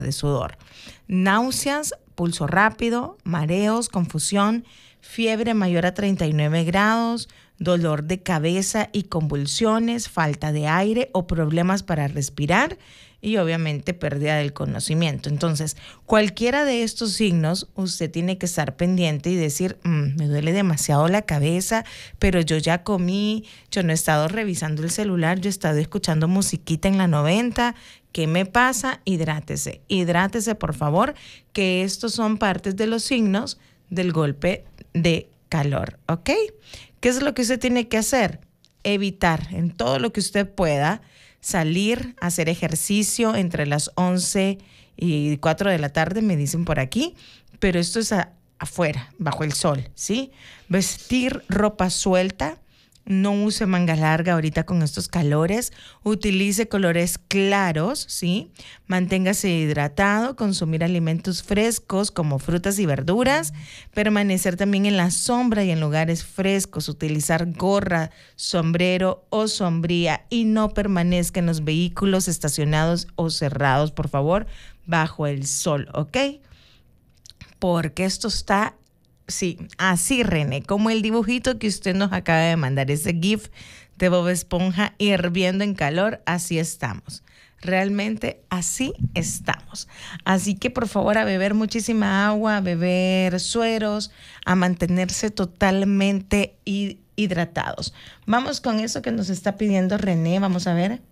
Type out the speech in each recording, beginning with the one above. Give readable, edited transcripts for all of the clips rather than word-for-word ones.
de sudor. Náuseas, pulso rápido, mareos, confusión, fiebre mayor a 39 grados, dolor de cabeza y convulsiones, falta de aire o problemas para respirar y obviamente pérdida del conocimiento. Entonces, cualquiera de estos signos, usted tiene que estar pendiente y decir, me duele demasiado la cabeza, pero yo ya comí, yo no he estado revisando el celular, yo he estado escuchando musiquita en la 90, ¿qué me pasa? Hidrátese, por favor, que estos son partes de los signos del golpe de calor, ¿ok? ¿Qué es lo que usted tiene que hacer? Evitar en todo lo que usted pueda salir, hacer ejercicio entre las 11 y 4 de la tarde, me dicen por aquí, pero esto es afuera, bajo el sol, ¿sí? Vestir ropa suelta, no use manga larga ahorita con estos calores, utilice colores claros, ¿sí? Manténgase hidratado, consumir alimentos frescos como frutas y verduras, permanecer también en la sombra y en lugares frescos, utilizar gorra, sombrero o sombría y no permanezca en los vehículos estacionados o cerrados, por favor, bajo el sol, ¿ok? Porque esto está... Sí, así, René, como el dibujito que usted nos acaba de mandar, ese GIF de Bob Esponja hirviendo en calor, así estamos. Realmente así estamos. Así que por favor a beber muchísima agua, a beber sueros, a mantenerse totalmente hidratados. Vamos con eso que nos está pidiendo René, vamos a ver.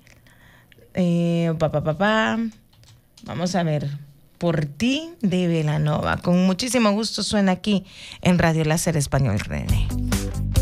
Vamos a ver. Por ti de Belanova. Con muchísimo gusto suena aquí en Radio Láser Español, René.